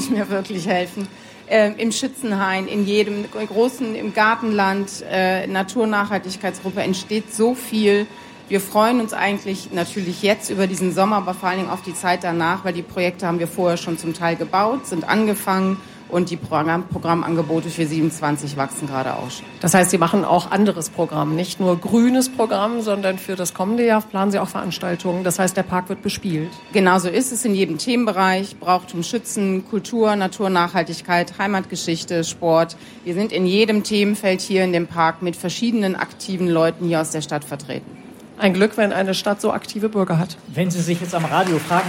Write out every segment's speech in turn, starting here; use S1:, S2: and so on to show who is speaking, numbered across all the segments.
S1: nicht mehr wirklich helfen. Im Schützenhain, in jedem großen, im Gartenland, Naturnachhaltigkeitsgruppe entsteht so viel. Wir freuen uns eigentlich natürlich jetzt über diesen Sommer, aber vor allen Dingen auf die Zeit danach, weil die Projekte haben wir vorher schon zum Teil gebaut, sind angefangen und die Programmangebote für 27 wachsen gerade auch schon.
S2: Das heißt, Sie machen auch anderes Programm, nicht nur grünes Programm, sondern für das kommende Jahr planen Sie auch Veranstaltungen. Das heißt, der Park wird bespielt.
S1: Genau so ist es in jedem Themenbereich. Brauchtum schützen, Kultur, Naturnachhaltigkeit, Heimatgeschichte, Sport. Wir sind in jedem Themenfeld hier in dem Park mit verschiedenen aktiven Leuten hier aus der Stadt vertreten.
S2: Ein Glück, wenn eine Stadt so aktive Bürger hat.
S3: Wenn Sie sich jetzt am Radio fragen,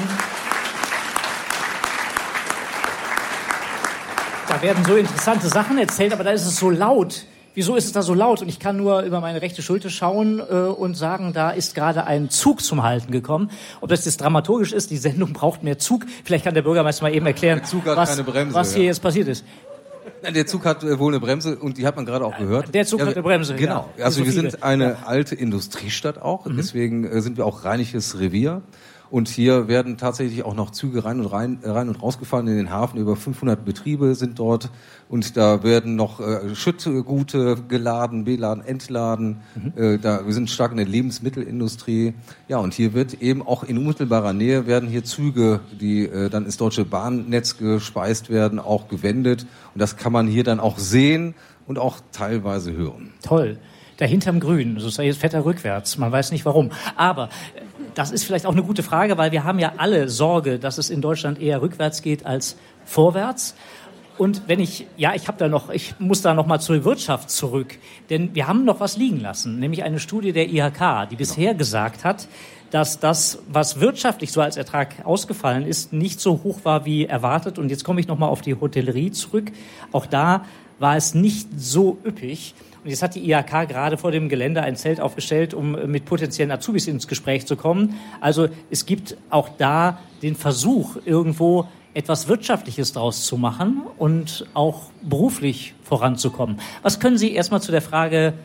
S3: da werden so interessante Sachen erzählt, aber da ist es so laut. Wieso ist es da so laut? Und ich kann nur über meine rechte Schulter schauen und sagen, da ist gerade ein Zug zum Halten gekommen. Ob das jetzt dramaturgisch ist, die Sendung braucht mehr Zug. Vielleicht kann der Bürgermeister mal eben erklären, was hier jetzt passiert ist.
S4: Der Zug hat wohl eine Bremse und die hat man gerade auch gehört.
S3: Der Zug hat eine Bremse,
S4: genau.
S3: Ja.
S4: Also wir sind eine alte Industriestadt auch, deswegen sind wir auch rheinisches Revier. Und hier werden tatsächlich auch noch Züge rein und rausgefahren in den Hafen. Über 500 Betriebe sind dort und da werden noch Schüttgute geladen, beladen, entladen. Wir sind stark in der Lebensmittelindustrie. Ja, und hier wird eben auch in unmittelbarer Nähe werden hier Züge, die dann ins deutsche Bahnnetz gespeist werden, auch gewendet. Und das kann man hier dann auch sehen und auch teilweise hören.
S3: Toll. Da hinterm Grün, so fährt er rückwärts, man weiß nicht warum. Aber das ist vielleicht auch eine gute Frage, weil wir haben ja alle Sorge, dass es in Deutschland eher rückwärts geht als vorwärts. Und ich muss da noch mal zur Wirtschaft zurück, denn wir haben noch was liegen lassen, nämlich eine Studie der IHK, die bisher gesagt hat, dass das, was wirtschaftlich so als Ertrag ausgefallen ist, nicht so hoch war wie erwartet. Und jetzt komme ich noch mal auf die Hotellerie zurück. Auch da war es nicht so üppig. Und jetzt hat die IHK gerade vor dem Gelände ein Zelt aufgestellt, um mit potenziellen Azubis ins Gespräch zu kommen. Also es gibt auch da den Versuch, irgendwo etwas Wirtschaftliches draus zu machen und auch beruflich voranzukommen. Was können Sie erstmal zu der Frage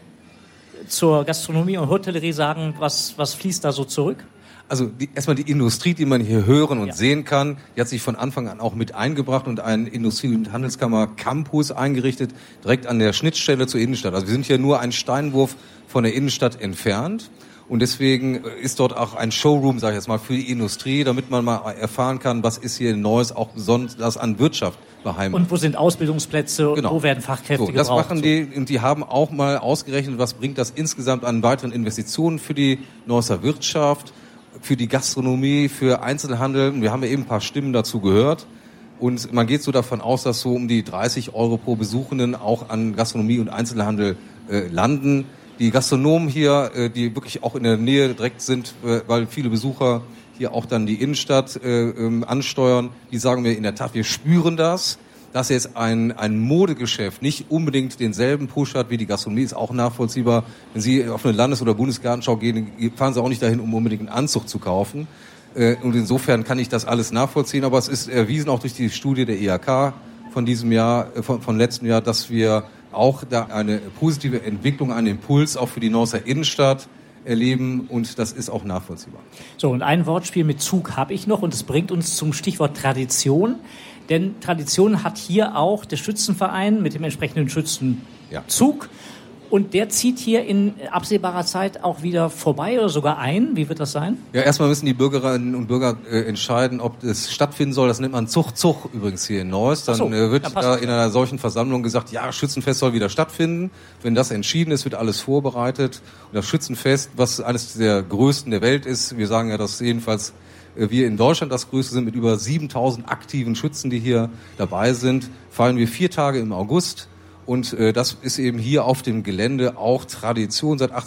S3: zur Gastronomie und Hotellerie sagen? Was fließt da so zurück?
S4: Also erstmal die Industrie, die man hier hören und sehen kann, die hat sich von Anfang an auch mit eingebracht und einen Industrie- und Handelskammer Campus eingerichtet, direkt an der Schnittstelle zur Innenstadt. Also wir sind hier nur einen Steinwurf von der Innenstadt entfernt. Und deswegen ist dort auch ein Showroom, sage ich jetzt mal, für die Industrie, damit man mal erfahren kann, was ist hier Neues, auch besonders an Wirtschaft beheimatet.
S3: Und wo sind Ausbildungsplätze und wo werden Fachkräfte gebraucht?
S4: Das machen die, und die haben auch mal ausgerechnet, was bringt das insgesamt an weiteren Investitionen für die Neusser Wirtschaft, für die Gastronomie, für Einzelhandel. Wir haben ja eben ein paar Stimmen dazu gehört. Und man geht so davon aus, dass so um die 30 € pro Besuchenden auch an Gastronomie und Einzelhandel landen. Die Gastronomen hier, die wirklich auch in der Nähe direkt sind, weil viele Besucher hier auch dann die Innenstadt ansteuern, die sagen mir in der Tat, wir spüren das. Dass jetzt ein Modegeschäft nicht unbedingt denselben Push hat wie die Gastronomie, ist auch nachvollziehbar. Wenn Sie auf eine Landes- oder Bundesgartenschau gehen, fahren Sie auch nicht dahin, um unbedingt einen Anzug zu kaufen. Und insofern kann ich das alles nachvollziehen. Aber es ist erwiesen auch durch die Studie der IHK von diesem Jahr, von letztem Jahr, dass wir auch da eine positive Entwicklung, einen Impuls auch für die Neusser Innenstadt erleben, und das ist auch nachvollziehbar.
S3: So, und ein Wortspiel mit Zug habe ich noch, und es bringt uns zum Stichwort Tradition. Denn Tradition hat hier auch der Schützenverein mit dem entsprechenden Schützenzug. Und der zieht hier in absehbarer Zeit auch wieder vorbei oder sogar ein. Wie wird das sein? Ja,
S4: erstmal müssen die Bürgerinnen und Bürger entscheiden, ob es stattfinden soll. Das nennt man Zug übrigens hier in Neuss. Dann wird da in einer solchen Versammlung gesagt, ja, Schützenfest soll wieder stattfinden. Wenn das entschieden ist, wird alles vorbereitet. Und das Schützenfest, was eines der größten der Welt ist, wir sagen ja, dass jedenfalls wir in Deutschland das größte sind, mit über 7.000 aktiven Schützen, die hier dabei sind, feiern wir 4 Tage im August. Und das ist eben hier auf dem Gelände auch Tradition. Seit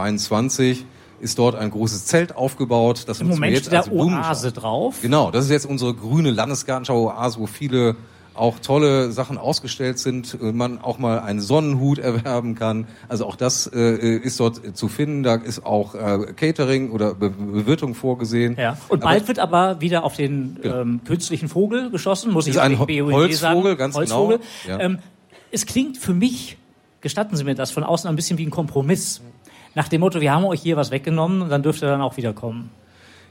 S4: 1823 ist dort ein großes Zelt aufgebaut. Das
S3: im Moment steht da Oase drauf.
S4: Genau, das ist jetzt unsere grüne Landesgartenschau-Oase, wo viele auch tolle Sachen ausgestellt sind, man auch mal einen Sonnenhut erwerben kann. Also auch das ist dort zu finden. Da ist auch Catering oder Bewirtung vorgesehen.
S3: Ja. Und bald wird aber wieder auf den künstlichen Vogel geschossen, muss ich
S4: ein
S3: BUND sagen.
S4: Ganz
S3: Holzvogel.
S4: Genau. Ja.
S3: Es klingt für mich, gestatten Sie mir das, von außen ein bisschen wie ein Kompromiss. Nach dem Motto, wir haben euch hier was weggenommen und dann dürft ihr dann auch wiederkommen.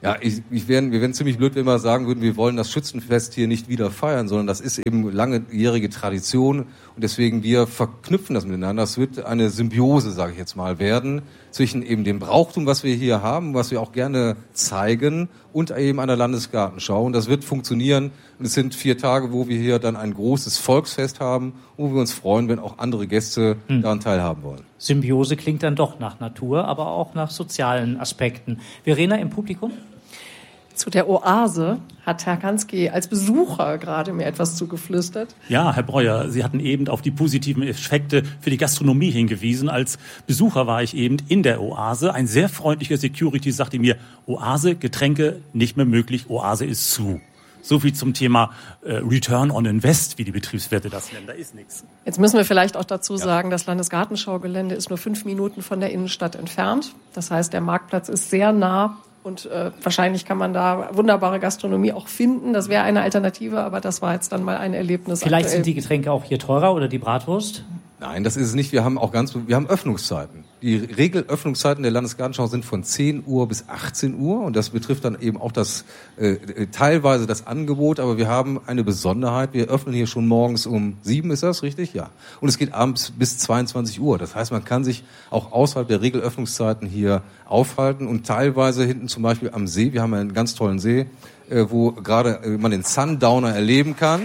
S4: Ja, wir wären ziemlich blöd, wenn wir sagen würden, wir wollen das Schützenfest hier nicht wieder feiern, sondern das ist eben langjährige Tradition und deswegen wir verknüpfen das miteinander. Das wird eine Symbiose, sage ich jetzt mal, werden zwischen eben dem Brauchtum, was wir hier haben, was wir auch gerne zeigen und eben an der Landesgartenschau. Und das wird funktionieren. Und es sind 4 Tage, wo wir hier dann ein großes Volksfest haben, wo wir uns freuen, wenn auch andere Gäste daran teilhaben wollen.
S3: Symbiose klingt dann doch nach Natur, aber auch nach sozialen Aspekten. Verena im Publikum?
S2: Zu der Oase hat Herr Kansky als Besucher gerade mir etwas zugeflüstert.
S5: Ja, Herr Breuer, Sie hatten eben auf die positiven Effekte für die Gastronomie hingewiesen. Als Besucher war ich eben in der Oase. Ein sehr freundlicher Security sagte mir, Oase, Getränke nicht mehr möglich, Oase ist zu. So viel zum Thema Return on Invest, wie die Betriebswirte das nennen. Da ist nichts.
S2: Jetzt müssen wir vielleicht auch dazu sagen, das Landesgartenschaugelände ist nur 5 Minuten von der Innenstadt entfernt. Das heißt, der Marktplatz ist sehr nah. Und wahrscheinlich kann man da wunderbare Gastronomie auch finden. Das wäre eine Alternative, aber das war jetzt dann mal ein Erlebnis.
S3: Vielleicht
S2: aktuell.
S3: sind die Getränke auch hier teurer oder die Bratwurst?
S4: Nein, das ist es nicht. Wir haben Öffnungszeiten. Die Regelöffnungszeiten der Landesgartenschau sind von 10 Uhr bis 18 Uhr und das betrifft dann eben auch teilweise das Angebot, aber wir haben eine Besonderheit. Wir öffnen hier schon morgens um 7, ist das richtig? Ja. Und es geht abends bis 22 Uhr. Das heißt, man kann sich auch außerhalb der Regelöffnungszeiten hier aufhalten und teilweise hinten zum Beispiel am See, wir haben einen ganz tollen See, wo gerade man den Sundowner erleben kann.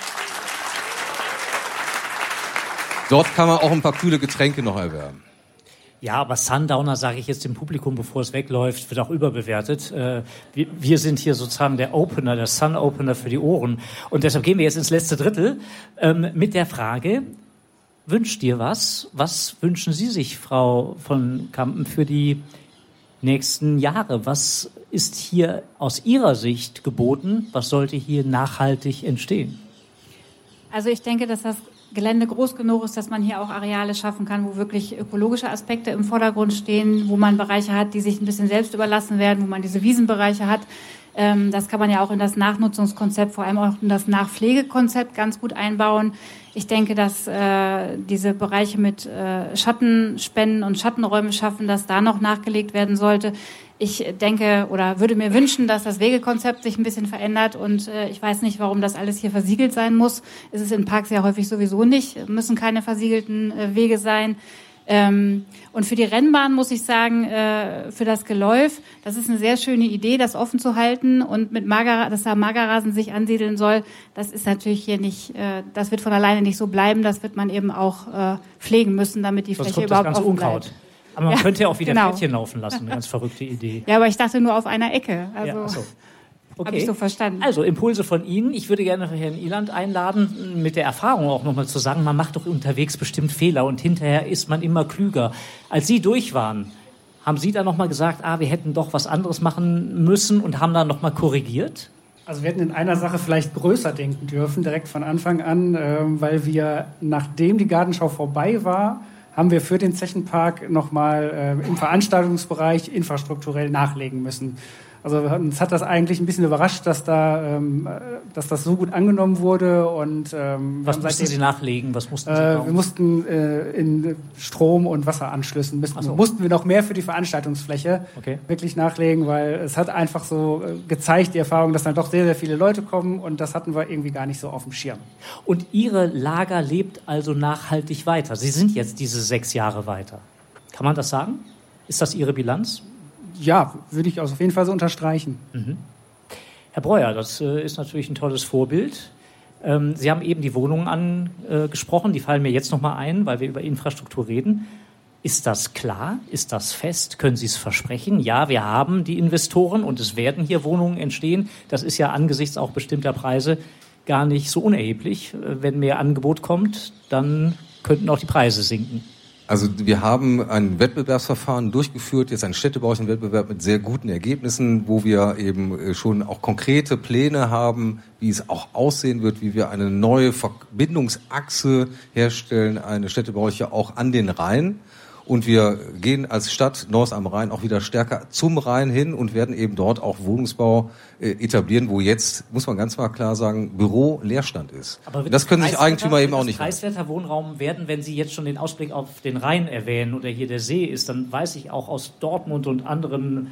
S4: Dort kann man auch ein paar kühle Getränke noch erwerben.
S3: Ja, aber Sundowner, sage ich jetzt dem Publikum, bevor es wegläuft, wird auch überbewertet. Wir sind hier sozusagen der Opener, der Sun-Opener für die Ohren. Und deshalb gehen wir jetzt ins letzte Drittel mit der Frage, wünscht ihr was? Was wünschen Sie sich, Frau von Kampen, für die nächsten Jahre? Was ist hier aus Ihrer Sicht geboten? Was sollte hier nachhaltig entstehen?
S6: Also ich denke, dass das Gelände groß genug ist, dass man hier auch Areale schaffen kann, wo wirklich ökologische Aspekte im Vordergrund stehen, wo man Bereiche hat, die sich ein bisschen selbst überlassen werden, wo man diese Wiesenbereiche hat. Das kann man ja auch in das Nachnutzungskonzept, vor allem auch in das Nachpflegekonzept ganz gut einbauen. Ich denke, dass diese Bereiche mit Schattenspenden und Schattenräume schaffen, dass da noch nachgelegt werden sollte. Ich denke oder würde mir wünschen, dass das Wegekonzept sich ein bisschen verändert und ich weiß nicht, warum das alles hier versiegelt sein muss. Es ist in Parks ja häufig sowieso nicht, müssen keine versiegelten Wege sein. Und für die Rennbahn muss ich sagen, für das Geläuf, das ist eine sehr schöne Idee, das offen zu halten und mit dass da Magerrasen sich ansiedeln soll. Das ist natürlich hier nicht, das wird von alleine nicht so bleiben. Das wird man eben auch pflegen müssen, damit die Fläche überhaupt offen bleibt.
S3: Aber man könnte ja auch wieder
S6: genau.
S3: Pferdchen laufen lassen. Eine ganz verrückte Idee.
S6: Ja, aber ich dachte nur auf einer Ecke. Also
S3: ja, so. Okay.
S6: Habe ich so verstanden.
S3: Also Impulse von Ihnen. Ich würde gerne Herrn Iland einladen, mit der Erfahrung auch nochmal zu sagen, man macht doch unterwegs bestimmt Fehler und hinterher ist man immer klüger. Als Sie durch waren, haben Sie dann nochmal gesagt, wir hätten doch was anderes machen müssen und haben dann nochmal korrigiert?
S7: Also wir hätten in einer Sache vielleicht größer denken dürfen, direkt von Anfang an, weil wir, nachdem die Gartenschau vorbei war, haben wir für den Zechenpark nochmal im Veranstaltungsbereich infrastrukturell nachlegen müssen. Also uns hat das eigentlich ein bisschen überrascht, dass das so gut angenommen wurde. Und
S3: was mussten Sie nachlegen? Was mussten Sie bauen?
S7: Wir mussten in Strom- und Wasseranschlüssen mussten wir noch mehr für die Veranstaltungsfläche wirklich nachlegen, weil es hat einfach so gezeigt, die Erfahrung, dass dann doch sehr, sehr viele Leute kommen und das hatten wir irgendwie gar nicht so auf dem Schirm.
S3: Und Ihre Lager lebt also nachhaltig weiter. Sie sind jetzt diese 6 Jahre weiter. Kann man das sagen? Ist das Ihre Bilanz?
S7: Ja, würde ich auf jeden Fall so unterstreichen.
S3: Mhm. Herr Breuer, das ist natürlich ein tolles Vorbild. Sie haben eben die Wohnungen angesprochen, die fallen mir jetzt nochmal ein, weil wir über Infrastruktur reden. Ist das klar? Ist das fest? Können Sie es versprechen? Ja, wir haben die Investoren und es werden hier Wohnungen entstehen. Das ist ja angesichts auch bestimmter Preise gar nicht so unerheblich. Wenn mehr Angebot kommt, dann könnten auch die Preise sinken.
S4: Also wir haben ein Wettbewerbsverfahren durchgeführt, jetzt einen städtebaulichen Wettbewerb mit sehr guten Ergebnissen, wo wir eben schon auch konkrete Pläne haben, wie es auch aussehen wird, wie wir eine neue Verbindungsachse herstellen, eine städtebauliche auch an den Rhein. Und wir gehen als Stadt Neuss am Rhein auch wieder stärker zum Rhein hin und werden eben dort auch Wohnungsbau etablieren, wo jetzt, muss man ganz mal klar sagen, Büro-Leerstand ist. Aber das können sich Eigentümer eben auch nicht leisten.
S3: Preiswerter Wohnraum werden, wenn Sie jetzt schon den Ausblick auf den Rhein erwähnen oder hier der See ist, dann weiß ich auch aus Dortmund und anderen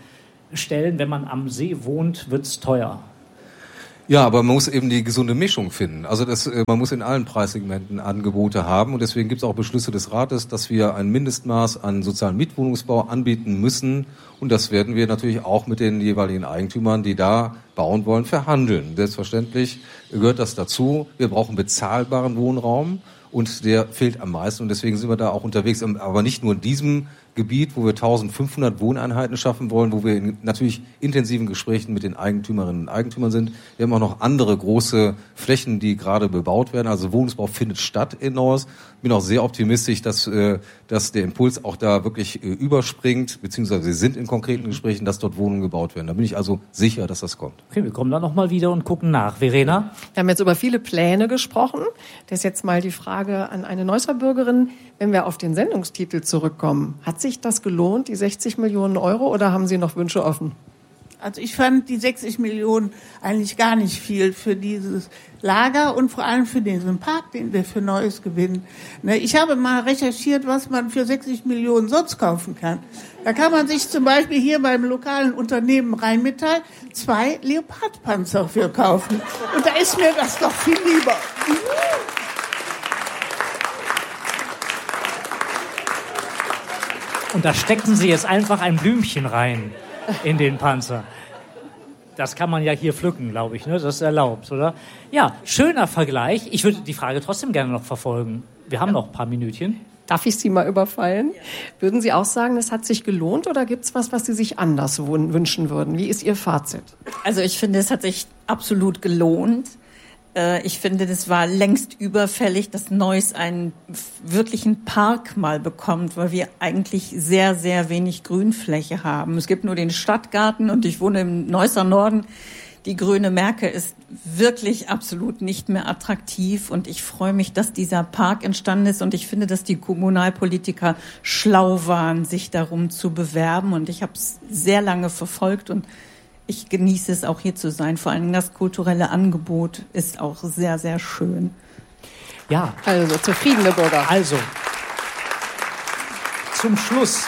S3: stellen, wenn man am See wohnt, wird's teuer.
S4: Ja, aber man muss eben die gesunde Mischung finden. Also man muss in allen Preissegmenten Angebote haben und deswegen gibt es auch Beschlüsse des Rates, dass wir ein Mindestmaß an sozialen Mietwohnungsbau anbieten müssen und das werden wir natürlich auch mit den jeweiligen Eigentümern, die da bauen wollen, verhandeln. Selbstverständlich gehört das dazu. Wir brauchen bezahlbaren Wohnraum und der fehlt am meisten und deswegen sind wir da auch unterwegs, aber nicht nur in diesem Gebiet, wo wir 1500 Wohneinheiten schaffen wollen, wo wir in natürlich intensiven Gesprächen mit den Eigentümerinnen und Eigentümern sind. Wir haben auch noch andere große Flächen, die gerade bebaut werden. Also Wohnungsbau findet statt in Neuss. Ich bin auch sehr optimistisch, dass der Impuls auch da wirklich überspringt, beziehungsweise wir sind in konkreten Gesprächen, dass dort Wohnungen gebaut werden. Da bin ich also sicher, dass das kommt.
S3: Okay, wir kommen dann nochmal wieder und gucken nach. Verena?
S2: Wir haben jetzt über viele Pläne gesprochen. Das ist jetzt mal die Frage an eine Neusser Bürgerin. Wenn wir auf den Sendungstitel zurückkommen, hat sich das gelohnt, die 60 Millionen Euro, oder haben Sie noch Wünsche offen?
S8: Also ich fand die 60 Millionen eigentlich gar nicht viel für dieses Lager und vor allem für diesen Park, den wir für Neues gewinnen. Ich habe mal recherchiert, was man für 60 Millionen sonst kaufen kann. Da kann man sich zum Beispiel hier beim lokalen Unternehmen Rheinmetall 2 Leopardpanzer für kaufen. Und da ist mir das doch viel lieber.
S3: Und da stecken Sie jetzt einfach ein Blümchen rein in den Panzer. Das kann man ja hier pflücken, glaube ich, ne? Das ist erlaubt, oder? Ja, schöner Vergleich. Ich würde die Frage trotzdem gerne noch verfolgen. Wir haben noch ein paar Minütchen.
S2: Darf ich Sie mal überfallen? Würden Sie auch sagen, es hat sich gelohnt, oder gibt es was Sie sich anders wünschen würden? Wie ist Ihr Fazit?
S9: Also ich finde, es hat sich absolut gelohnt. Ich finde, das war längst überfällig, dass Neuss einen wirklichen Park mal bekommt, weil wir eigentlich sehr, sehr wenig Grünfläche haben. Es gibt nur den Stadtgarten und ich wohne im Neusser Norden. Die Grüne Märke ist wirklich absolut nicht mehr attraktiv und ich freue mich, dass dieser Park entstanden ist und ich finde, dass die Kommunalpolitiker schlau waren, sich darum zu bewerben und ich habe es sehr lange verfolgt und ich genieße es auch hier zu sein. Vor allem das kulturelle Angebot ist auch sehr, sehr schön.
S2: Ja, also zufriedene Bürger.
S3: Also, zum Schluss.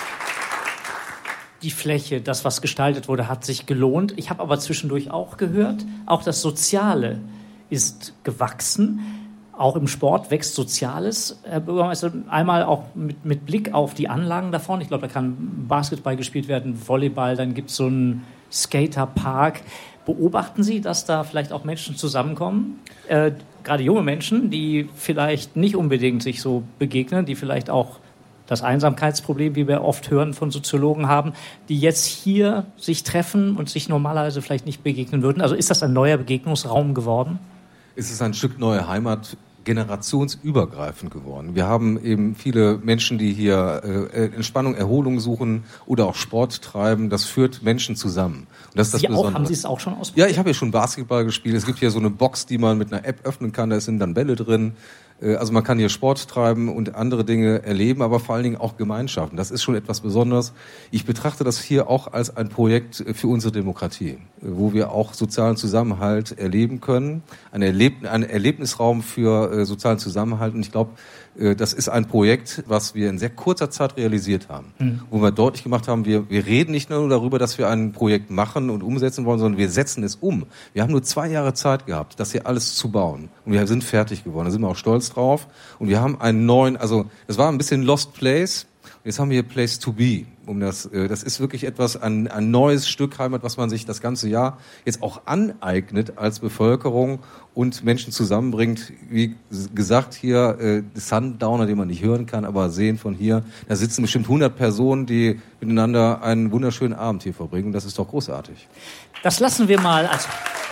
S3: Die Fläche, das, was gestaltet wurde, hat sich gelohnt. Ich habe aber zwischendurch auch gehört, auch das Soziale ist gewachsen. Auch im Sport wächst Soziales. Herr Bürgermeister, einmal auch mit Blick auf die Anlagen davon. Ich glaube, da kann Basketball gespielt werden, Volleyball, dann gibt es so einen Skaterpark. Beobachten Sie, dass da vielleicht auch Menschen zusammenkommen? Gerade junge Menschen, die vielleicht nicht unbedingt sich so begegnen, die vielleicht auch das Einsamkeitsproblem, wie wir oft hören von Soziologen haben, die jetzt hier sich treffen und sich normalerweise vielleicht nicht begegnen würden. Also ist das ein neuer Begegnungsraum geworden?
S4: Es ist ein Stück neue Heimat, generationsübergreifend geworden. Wir haben eben viele Menschen, die hier Entspannung, Erholung suchen oder auch Sport treiben. Das führt Menschen zusammen. Und das ist das Besondere.
S3: Haben Sie es auch schon ausprobiert?
S4: Ja, ich habe ja schon Basketball gespielt. Es gibt hier so eine Box, die man mit einer App öffnen kann. Da sind dann Bälle drin. Also man kann hier Sport treiben und andere Dinge erleben, aber vor allen Dingen auch Gemeinschaften. Das ist schon etwas Besonderes. Ich betrachte das hier auch als ein Projekt für unsere Demokratie, wo wir auch sozialen Zusammenhalt erleben können. Ein Erlebnisraum für sozialen Zusammenhalt. Und ich glaube, das ist ein Projekt, was wir in sehr kurzer Zeit realisiert haben. Wo wir deutlich gemacht haben, wir reden nicht nur darüber, dass wir ein Projekt machen und umsetzen wollen, sondern wir setzen es um. Wir haben nur 2 Jahre Zeit gehabt, das hier alles zu bauen. Und wir sind fertig geworden. Da sind wir auch stolz drauf. Und wir haben einen neuen, also das war ein bisschen Lost Place. Jetzt haben wir hier Place to Be. Das ist wirklich ein neues Stück Heimat, was man sich das ganze Jahr jetzt auch aneignet als Bevölkerung und Menschen zusammenbringt. Wie gesagt, hier Sundowner, den man nicht hören kann, aber sehen von hier. Da sitzen bestimmt 100 Personen, die miteinander einen wunderschönen Abend hier verbringen. Das ist doch großartig.
S3: Das lassen wir mal als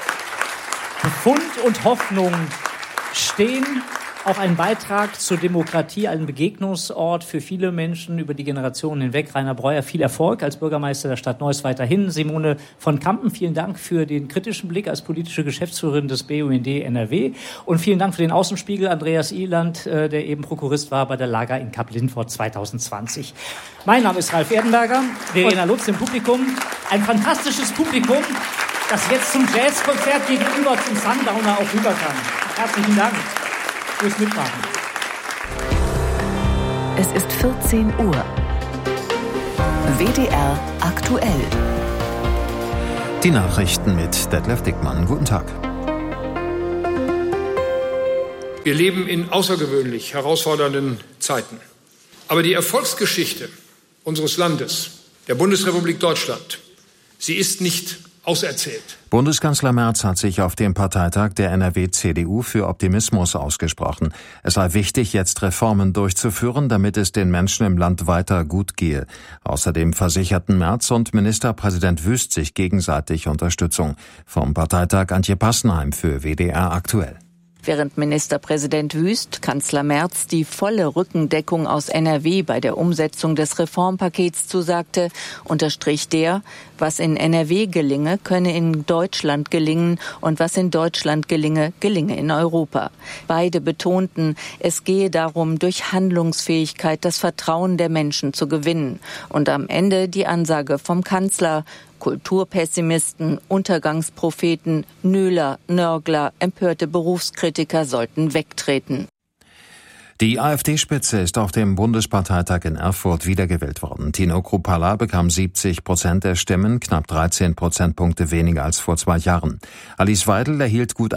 S3: Befund und Hoffnung stehen. Auch ein Beitrag zur Demokratie, ein Begegnungsort für viele Menschen über die Generationen hinweg. Rainer Breuer, viel Erfolg als Bürgermeister der Stadt Neuss weiterhin. Simone von Kampen, vielen Dank für den kritischen Blick als politische Geschäftsführerin des BUND NRW. Und vielen Dank für den Außenspiegel, Andreas Ihland, der eben Prokurist war bei der Lager in Kapp-Lindfort 2020. Mein Name ist Ralf Erdenberger, Verena Lutz im Publikum. Ein fantastisches Publikum, das jetzt zum Jazzkonzert gegenüber zum Sundowner auch rüber kann. Herzlichen Dank fürs Mitmachen.
S10: Es ist 14 Uhr. WDR aktuell. Die Nachrichten mit Detlef Dickmann. Guten Tag.
S11: Wir leben in außergewöhnlich herausfordernden Zeiten. Aber die Erfolgsgeschichte unseres Landes, der Bundesrepublik Deutschland, sie ist nicht auserzählt.
S10: Bundeskanzler Merz hat sich auf dem Parteitag der NRW-CDU für Optimismus ausgesprochen. Es sei wichtig, jetzt Reformen durchzuführen, damit es den Menschen im Land weiter gut gehe. Außerdem versicherten Merz und Ministerpräsident Wüst sich gegenseitig Unterstützung. Vom Parteitag Antje Passenheim für WDR aktuell.
S12: Während Ministerpräsident Wüst Kanzler Merz die volle Rückendeckung aus NRW bei der Umsetzung des Reformpakets zusagte, unterstrich der, was in NRW gelinge, könne in Deutschland gelingen und was in Deutschland gelinge, gelinge in Europa. Beide betonten, es gehe darum, durch Handlungsfähigkeit das Vertrauen der Menschen zu gewinnen. Und am Ende die Ansage vom Kanzler: Kulturpessimisten, Untergangspropheten, Nöler, Nörgler, empörte Berufskritiker sollten wegtreten.
S10: Die AfD-Spitze ist auf dem Bundesparteitag in Erfurt wiedergewählt worden. Tino Kruppalla bekam 70% der Stimmen, knapp 13 Prozentpunkte weniger als vor 2 Jahren. Alice Weidel erhielt gut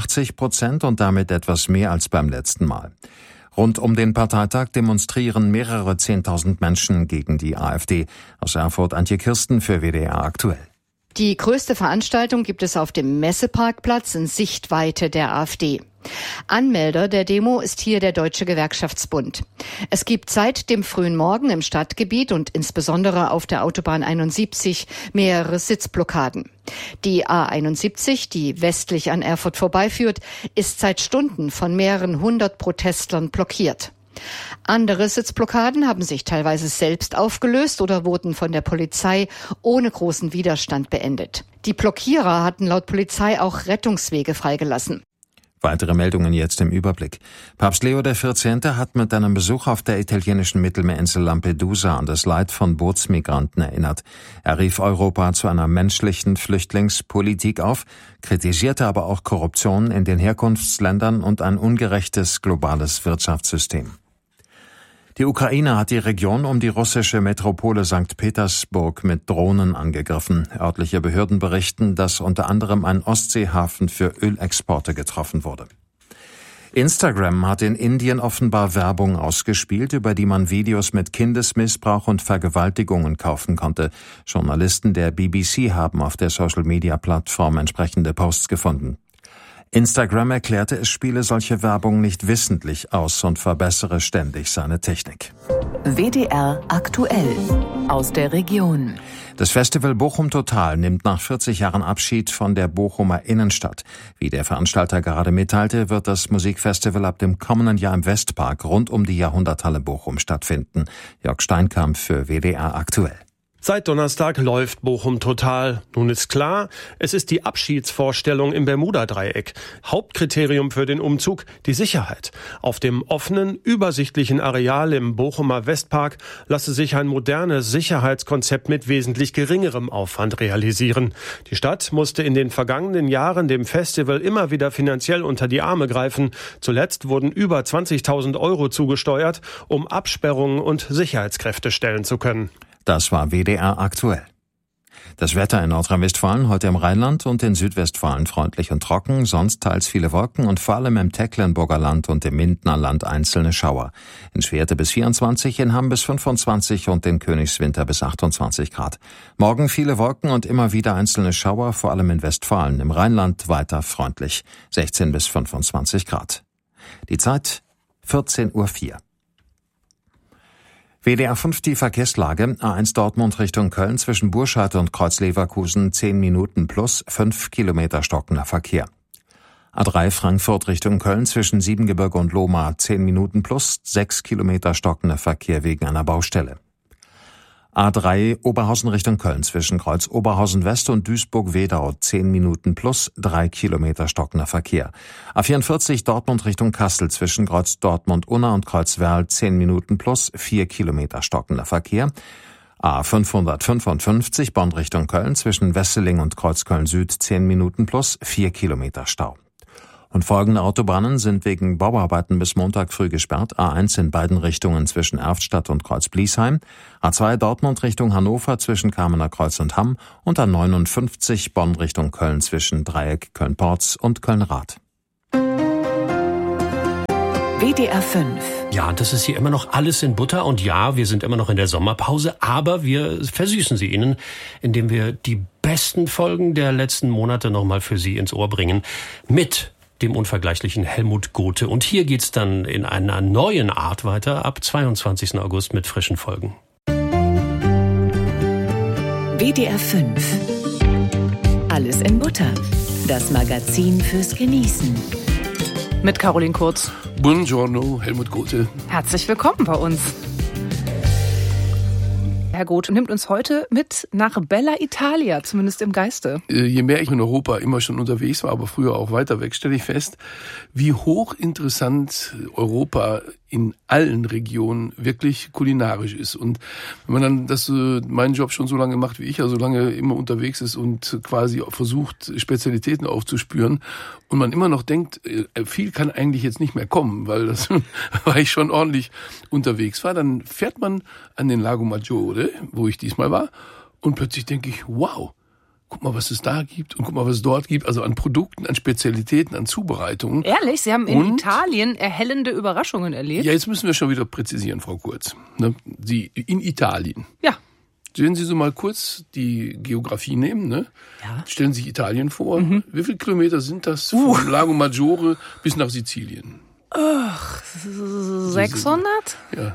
S10: 81% und damit etwas mehr als beim letzten Mal. Rund um den Parteitag demonstrieren mehrere 10.000 Menschen gegen die AfD. Aus Erfurt Antje Kirsten für WDR aktuell.
S13: Die größte Veranstaltung gibt es auf dem Messeparkplatz in Sichtweite der AfD. Anmelder der Demo ist hier der Deutsche Gewerkschaftsbund. Es gibt seit dem frühen Morgen im Stadtgebiet und insbesondere auf der Autobahn 71 mehrere Sitzblockaden. Die A71, die westlich an Erfurt vorbeiführt, ist seit Stunden von mehreren 100 Protestlern blockiert. Andere Sitzblockaden haben sich teilweise selbst aufgelöst oder wurden von der Polizei ohne großen Widerstand beendet. Die Blockierer hatten laut Polizei auch Rettungswege freigelassen.
S10: Weitere Meldungen jetzt im Überblick. Papst Leo XIV. Hat mit einem Besuch auf der italienischen Mittelmeerinsel Lampedusa an das Leid von Bootsmigranten erinnert. Er rief Europa zu einer menschlichen Flüchtlingspolitik auf, kritisierte aber auch Korruption in den Herkunftsländern und ein ungerechtes globales Wirtschaftssystem. Die Ukraine hat die Region um die russische Metropole St. Petersburg mit Drohnen angegriffen. Örtliche Behörden berichten, dass unter anderem ein Ostseehafen für Ölexporte getroffen wurde. Instagram hat in Indien offenbar Werbung ausgespielt, über die man Videos mit Kindesmissbrauch und Vergewaltigungen kaufen konnte. Journalisten der BBC haben auf der Social-Media-Plattform entsprechende Posts gefunden. Instagram erklärte, es spiele solche Werbung nicht wissentlich aus und verbessere ständig seine Technik.
S14: WDR aktuell aus der Region.
S10: Das Festival Bochum Total nimmt nach 40 Jahren Abschied von der Bochumer Innenstadt. Wie der Veranstalter gerade mitteilte, wird das Musikfestival ab dem kommenden Jahr im Westpark rund um die Jahrhunderthalle Bochum stattfinden. Jörg Steinkamp für WDR aktuell.
S15: Seit Donnerstag läuft Bochum Total. Nun ist klar, es ist die Abschiedsvorstellung im Bermuda-Dreieck. Hauptkriterium für den Umzug, die Sicherheit. Auf dem offenen, übersichtlichen Areal im Bochumer Westpark lasse sich ein modernes Sicherheitskonzept mit wesentlich geringerem Aufwand realisieren. Die Stadt musste in den vergangenen Jahren dem Festival immer wieder finanziell unter die Arme greifen. Zuletzt wurden über 20.000 € zugesteuert, um Absperrungen und Sicherheitskräfte stellen zu können.
S10: Das war WDR aktuell. Das Wetter in Nordrhein-Westfalen, heute im Rheinland und in Südwestfalen freundlich und trocken, sonst teils viele Wolken und vor allem im Tecklenburger Land und im Mindener Land einzelne Schauer. In Schwerte bis 24, in Hamm bis 25 und in Königswinter bis 28 Grad. Morgen viele Wolken und immer wieder einzelne Schauer, vor allem in Westfalen. Im Rheinland weiter freundlich, 16 bis 25 Grad. Die Zeit 14:04 Uhr. WDR 5 die Verkehrslage. A1 Dortmund Richtung Köln zwischen Burscheid und Kreuz-Leverkusen 10 Minuten plus 5 Kilometer stockender Verkehr. A3 Frankfurt Richtung Köln zwischen Siebengebirge und Lohmar 10 Minuten plus 6 Kilometer stockender Verkehr wegen einer Baustelle. A3 Oberhausen Richtung Köln zwischen Kreuz Oberhausen West und Duisburg-Wedau 10 Minuten plus 3 Kilometer stockender Verkehr. A44 Dortmund Richtung Kassel zwischen Kreuz Dortmund-Unna und Kreuz Werl 10 Minuten plus 4 Kilometer stockender Verkehr. A555 Bonn Richtung Köln zwischen Wesseling und Kreuz Köln Süd 10 Minuten plus 4 Kilometer Stau. Und folgende Autobahnen sind wegen Bauarbeiten bis Montag früh gesperrt. A1 in beiden Richtungen zwischen Erftstadt und Kreuz-Bliesheim, A2 Dortmund Richtung Hannover zwischen Kamener Kreuz und Hamm und A59 Bonn Richtung Köln zwischen Dreieck Köln-Porz und Köln-Rath.
S14: WDR 5.
S16: Ja, das ist hier immer noch alles in Butter und ja, wir sind immer noch in der Sommerpause, aber wir versüßen sie Ihnen, indem wir die besten Folgen der letzten Monate nochmal für Sie ins Ohr bringen mit dem unvergleichlichen Helmut Gothe. Und hier geht's dann in einer neuen Art weiter ab 22. August mit frischen Folgen.
S14: WDR 5. Alles in Butter. Das Magazin fürs Genießen.
S2: Mit Caroline Kurz.
S17: Buongiorno, Helmut Gothe.
S2: Herzlich willkommen bei uns. Herr Gothe nimmt uns heute mit nach Bella Italia, zumindest im Geiste.
S17: Je mehr ich in Europa immer schon unterwegs war, aber früher auch weiter weg, stelle ich fest, wie hochinteressant Europa in allen Regionen wirklich kulinarisch ist. Und wenn man dann meinen Job schon so lange macht wie ich, also lange immer unterwegs ist und quasi versucht, Spezialitäten aufzuspüren und man immer noch denkt, viel kann eigentlich jetzt nicht mehr kommen, weil ich schon ordentlich unterwegs war, dann fährt man an den Lago Maggiore, wo ich diesmal war, und plötzlich denke ich, wow, guck mal, was es da gibt und guck mal, was es dort gibt, also an Produkten, an Spezialitäten, an Zubereitungen.
S2: Ehrlich? Sie haben in Italien erhellende Überraschungen erlebt?
S17: Ja, jetzt müssen wir schon wieder präzisieren, Frau Kurz. Sie in Italien.
S2: Ja.
S17: Stellen Sie so mal kurz die Geografie nehmen, ne? Ja. Stellen Sie sich Italien vor. Wie viele Kilometer sind das vom Lago Maggiore bis nach Sizilien?
S2: Ach, 600?
S17: Ja.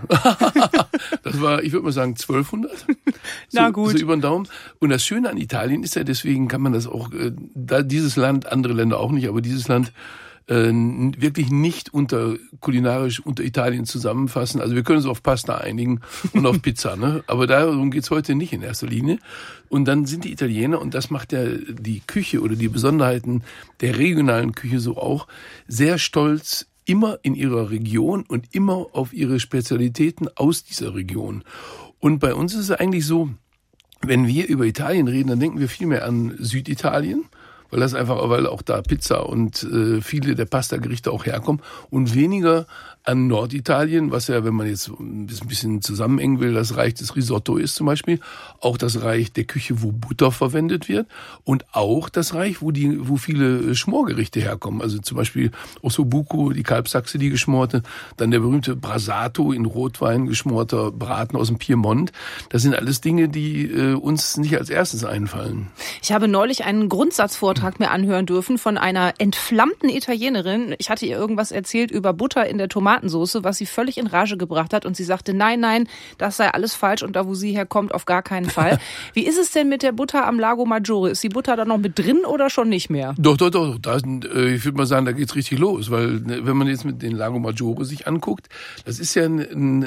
S17: Das war, ich würde mal sagen, 1200.
S2: Na gut.
S17: So über den Daumen. Und das Schöne an Italien ist ja, deswegen kann man das auch, dieses Land, andere Länder auch nicht, aber dieses Land wirklich nicht kulinarisch unter Italien zusammenfassen. Also wir können uns auf Pasta einigen und auf Pizza, ne? Aber darum geht's heute nicht in erster Linie. Und dann sind die Italiener, und das macht ja die Küche oder die Besonderheiten der regionalen Küche so auch, sehr stolz, immer in ihrer Region und immer auf ihre Spezialitäten aus dieser Region. Und bei uns ist es eigentlich so, wenn wir über Italien reden, dann denken wir viel mehr an Süditalien, weil auch da Pizza und viele der Pasta-Gerichte auch herkommen, und weniger an Norditalien, was ja, wenn man jetzt ein bisschen zusammenengen will, das Reich des Risotto ist zum Beispiel, auch das Reich der Küche, wo Butter verwendet wird, und auch das Reich, wo viele Schmorgerichte herkommen, also zum Beispiel Ossobuco, die Kalbsachse, die geschmorte, dann der berühmte Brasato, in Rotwein geschmorter Braten aus dem Piemont. Das sind alles Dinge, die uns nicht als erstes einfallen.
S2: Ich habe neulich einen Grundsatzvortrag mir anhören dürfen von einer entflammten Italienerin. Ich hatte ihr irgendwas erzählt über Butter in der Tomatensoße, was sie völlig in Rage gebracht hat, und sie sagte, nein, das sei alles falsch und da, wo sie herkommt, auf gar keinen Fall. Wie ist es denn mit der Butter am Lago Maggiore? Ist die Butter da noch mit drin oder schon nicht mehr?
S17: Doch. Ich würde mal sagen, da geht's richtig los, weil wenn man jetzt mit den Lago Maggiore sich anguckt, das ist ja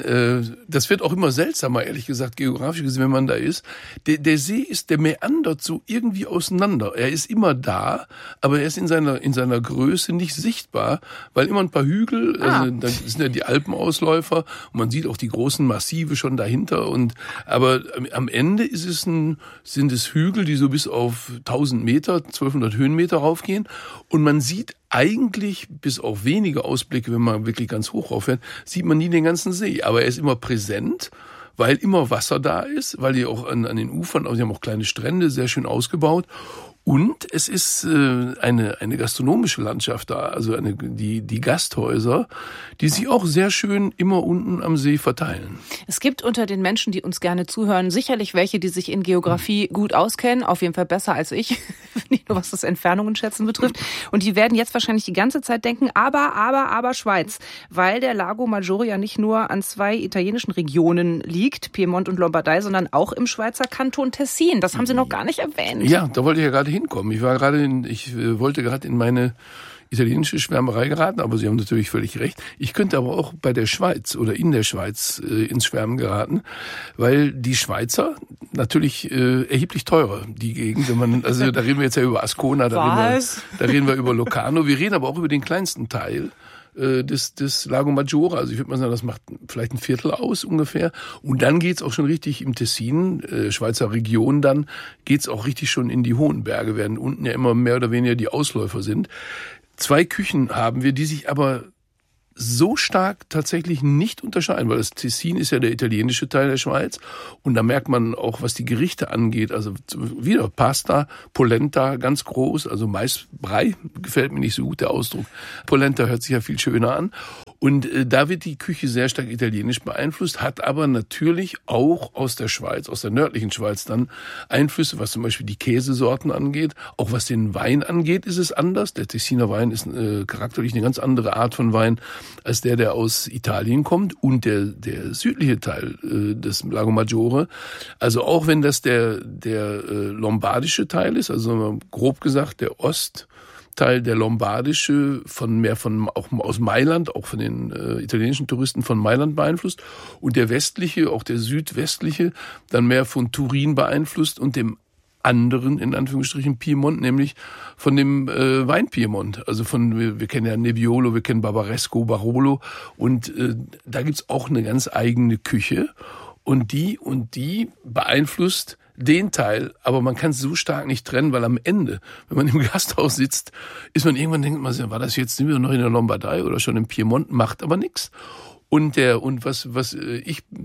S17: das wird auch immer seltsamer, ehrlich gesagt, geografisch gesehen, wenn man da ist. Der See der meandert so irgendwie auseinander. Er ist immer da, aber er ist in seiner Größe nicht sichtbar, weil immer ein paar Hügel, das sind ja die Alpenausläufer, und man sieht auch die großen Massive schon dahinter, aber am Ende sind es Hügel, die so bis auf 1000 Meter, 1200 Höhenmeter raufgehen, und man sieht eigentlich, bis auf wenige Ausblicke, wenn man wirklich ganz hoch raufhört, sieht man nie den ganzen See, aber er ist immer präsent, weil immer Wasser da ist, weil die auch an den Ufern, also die haben auch kleine Strände, sehr schön ausgebaut. Und es ist eine gastronomische Landschaft da, also die Gasthäuser, die sich auch sehr schön immer unten am See verteilen.
S2: Es gibt unter den Menschen, die uns gerne zuhören, sicherlich welche, die sich in Geografie gut auskennen, auf jeden Fall besser als ich, nicht nur was das Entfernungen schätzen betrifft. Und die werden jetzt wahrscheinlich die ganze Zeit denken, aber Schweiz, weil der Lago Maggiore ja nicht nur an 2 italienischen Regionen liegt, Piemont und Lombardei, sondern auch im Schweizer Kanton Tessin. Das haben Sie noch gar nicht erwähnt.
S17: Ja, da wollte ich ja gerade hinkommen. Ich wollte gerade in meine italienische Schwärmerei geraten, aber Sie haben natürlich völlig recht. Ich könnte aber auch bei der Schweiz oder in der Schweiz ins Schwärmen geraten, weil die Schweizer natürlich erheblich teurer, die Gegend. Da reden wir jetzt ja über Ascona, da reden wir über Locarno, wir reden aber auch über den kleinsten Teil des Lago Maggiore. Also ich würde mal sagen, das macht vielleicht ein Viertel aus ungefähr. Und dann geht's auch schon richtig im Tessin, Schweizer Region, dann geht's auch richtig schon in die hohen Berge, während unten ja immer mehr oder weniger die Ausläufer sind. 2 Küchen haben wir, die sich aber so stark tatsächlich nicht unterscheiden, weil das Tessin ist ja der italienische Teil der Schweiz und da merkt man auch, was die Gerichte angeht, also wieder Pasta, Polenta, ganz groß, also Maisbrei, gefällt mir nicht so gut der Ausdruck. Polenta hört sich ja viel schöner an. Und da wird die Küche sehr stark italienisch beeinflusst, hat aber natürlich auch aus der Schweiz, aus der nördlichen Schweiz dann Einflüsse, was zum Beispiel die Käsesorten angeht. Auch was den Wein angeht, ist es anders. Der Tessiner Wein ist charakterlich eine ganz andere Art von Wein als der aus Italien kommt. Und der südliche Teil des Lago Maggiore, also auch wenn das der lombardische Teil ist, also grob gesagt der Ostteil, der lombardische, auch aus Mailand, auch von den italienischen Touristen von Mailand beeinflusst und der westliche, auch der südwestliche, dann mehr von Turin beeinflusst und dem anderen, in Anführungsstrichen, Piemont, nämlich von dem Wein-Piemont. Also wir kennen ja Nebbiolo, wir kennen Barbaresco, Barolo und da gibt's auch eine ganz eigene Küche und die beeinflusst den Teil, aber man kann es so stark nicht trennen, weil am Ende, wenn man im Gasthaus sitzt, ist man irgendwann denkt man, war das jetzt, sind wir noch in der Lombardei oder schon im Piemont, macht aber nichts. Und das sage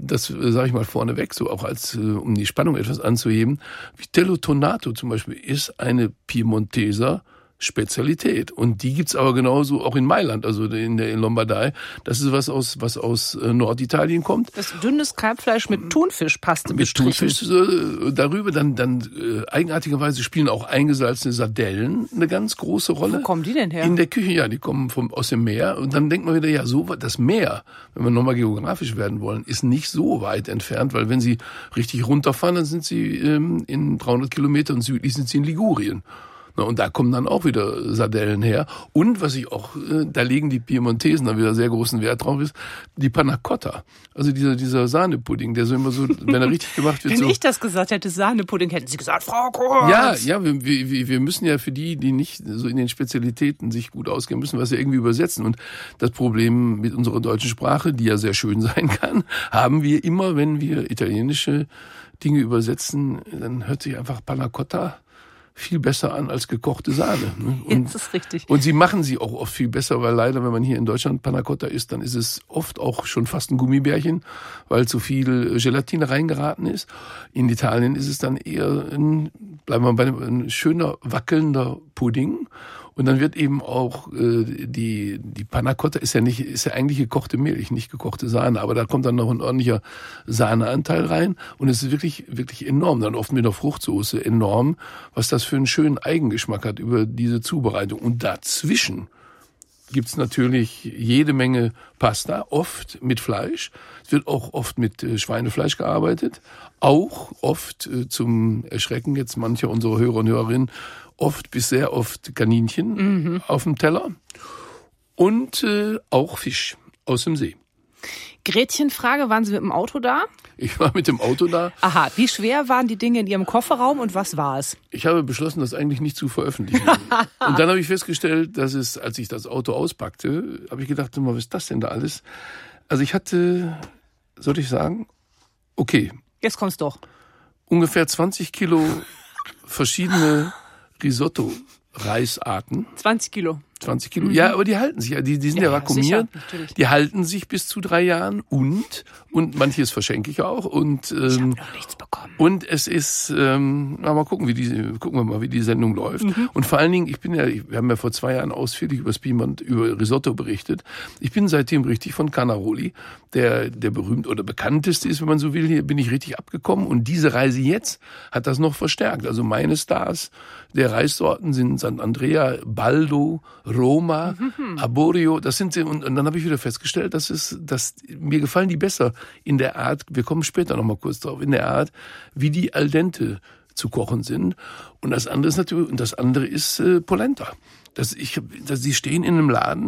S17: ich mal vorneweg, so auch um die Spannung etwas anzuheben, Vitello Tonato zum Beispiel ist eine Piemonteser Spezialität. Und die gibt's aber genauso auch in Mailand, also in Lombardei. Das ist was aus Norditalien kommt.
S18: Das dünnes Kalbfleisch mit Thunfischpaste bestrichen.
S17: Mit Thunfisch darüber, dann eigenartigerweise spielen auch eingesalzene Sardellen eine ganz große Rolle.
S18: Wo kommen die denn her?
S17: In der Küche, ja, die kommen aus dem Meer. Und dann denkt man wieder, ja, so das Meer, wenn wir nochmal geografisch werden wollen, ist nicht so weit entfernt, weil wenn Sie richtig runterfahren, dann sind Sie in 300 Kilometern und südlich sind Sie in Ligurien. Und da kommen dann auch wieder Sardellen her. Und was ich auch, da legen die Piemontesen dann wieder sehr großen Wert drauf, ist die Panna Cotta. Also dieser Sahnepudding, der so immer so, wenn er richtig gemacht wird.
S18: Wenn ich das gesagt hätte, Sahnepudding, hätten Sie gesagt, Frau Kurz.
S17: Ja, wir müssen ja für die nicht so in den Spezialitäten sich gut auskennen, müssen was ja irgendwie übersetzen. Und das Problem mit unserer deutschen Sprache, die ja sehr schön sein kann, haben wir immer, wenn wir italienische Dinge übersetzen, dann hört sich einfach Panna Cotta viel besser an als gekochte Sahne. Und,
S18: das ist richtig.
S17: Und sie machen sie auch oft viel besser, weil leider, wenn man hier in Deutschland Panna Cotta isst, dann ist es oft auch schon fast ein Gummibärchen, weil zu viel Gelatine reingeraten ist. In Italien ist es dann eher bleiben wir bei ein schöner, wackelnder Pudding. Und dann wird eben auch die Panna Cotta ist ja eigentlich gekochte Milch, nicht gekochte Sahne, aber da kommt dann noch ein ordentlicher Sahneanteil rein und es ist wirklich, wirklich enorm. Dann oft mit der Fruchtsoße enorm, was das für einen schönen Eigengeschmack hat über diese Zubereitung. Und dazwischen gibt's natürlich jede Menge Pasta, oft mit Fleisch. Es wird auch oft mit Schweinefleisch gearbeitet, auch oft zum Erschrecken jetzt mancher unserer Hörer und Hörerinnen oft bis sehr oft Kaninchen auf dem Teller und auch Fisch aus dem See.
S18: Gretchenfrage, waren Sie mit dem Auto da?
S17: Ich war mit dem Auto da.
S18: Aha, wie schwer waren die Dinge in Ihrem Kofferraum und was war es?
S17: Ich habe beschlossen, das eigentlich nicht zu veröffentlichen. Und dann habe ich festgestellt, dass als ich das Auto auspackte, habe ich gedacht, was ist das denn da alles? Also ich hatte, soll ich sagen, okay.
S18: Jetzt kommt's doch.
S17: Ungefähr 20 Kilo verschiedene Risotto-Reisarten.
S18: 20 Kilo.
S17: 20 Kilo. Ja, aber die halten sich ja. Die sind ja vakuumiert. Sicher, die halten sich bis zu 3 Jahren und manches verschenke ich auch. Und
S18: ich habe noch nichts bekommen.
S17: Und es ist, mal gucken, gucken wir mal, wie die Sendung läuft. Und vor allen Dingen, wir haben ja vor 2 Jahren ausführlich über Risotto berichtet. Ich bin seitdem richtig von Canaroli, der berühmt oder bekannteste ist, wenn man so will, hier bin ich richtig abgekommen. Und diese Reise jetzt hat das noch verstärkt. Also meine Stars der Reissorten sind Sant'Andrea, Baldo, Roma, Arborio. Das sind sie. Und dann habe ich wieder festgestellt, dass mir gefallen die besser in der Art, wir kommen später noch mal kurz drauf, in der Art, wie die al dente zu kochen sind. Und das andere ist Polenta. Sie stehen in einem Laden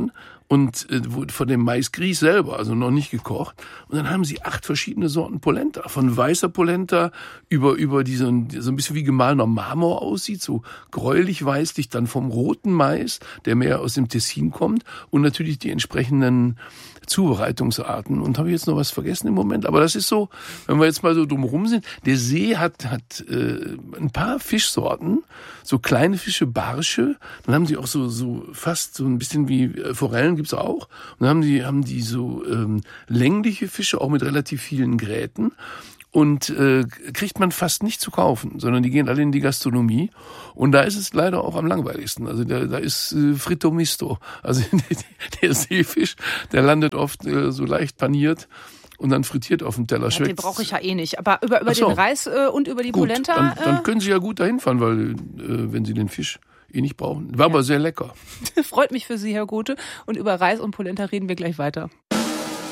S17: und von dem Maisgrieß selber, also noch nicht gekocht. Und dann haben sie 8 verschiedene Sorten Polenta. Von weißer Polenta über die so ein bisschen wie gemahlener Marmor aussieht, so gräulich weißlich, dann vom roten Mais, der mehr aus dem Tessin kommt, und natürlich die entsprechenden Zubereitungsarten. Und habe ich jetzt noch was vergessen im Moment? Aber das ist so, wenn wir jetzt mal so drumherum sind, der See hat ein paar Fischsorten, so kleine Fische, Barsche, dann haben sie auch so fast so ein bisschen wie Forellen gibt's auch. Und dann haben die so längliche Fische, auch mit relativ vielen Gräten. Und kriegt man fast nicht zu kaufen, sondern die gehen alle in die Gastronomie. Und da ist es leider auch am langweiligsten. Also da ist Fritto Misto. Also der Seefisch, der landet oft so leicht paniert und dann frittiert auf dem Teller.
S18: Ja, den brauche ich ja eh nicht. Aber über den Reis und über die gut, Polenta?
S17: Dann können Sie ja gut dahin fahren, weil wenn Sie den Fisch nicht brauchen. War aber sehr lecker.
S18: Freut mich für Sie, Herr Gothe. Und über Reis und Polenta reden wir gleich weiter.